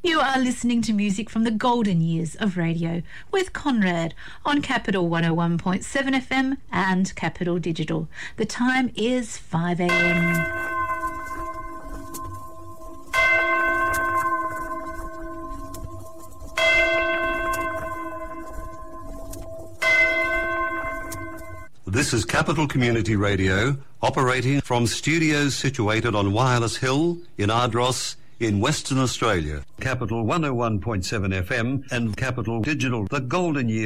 You are listening to music from the golden years of radio with Conrad on Capital 101.7 FM and Capital Digital. The time is 5 a.m. This is Capital Community Radio, operating from studios situated on Wireless Hill in Ardross in Western Australia. Capital 101.7 FM and Capital Digital, the golden year.